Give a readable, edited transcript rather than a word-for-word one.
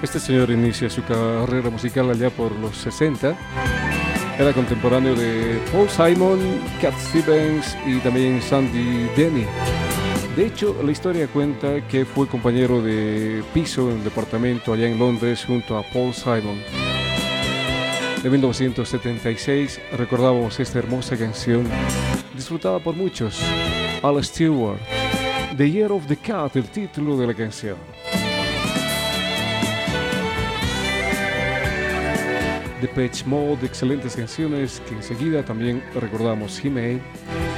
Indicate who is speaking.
Speaker 1: Este señor inicia su carrera musical allá por los 60. Era contemporáneo de Paul Simon, Cat Stevens y también Sandy Denny. De hecho, la historia cuenta que fue compañero de piso en el departamento allá en Londres junto a Paul Simon. De 1976 recordábamos esta hermosa canción disfrutada por muchos, Al Stewart, The Year of the Cat, el título de la canción. Depeche Mode, excelentes canciones que enseguida también recordamos He May.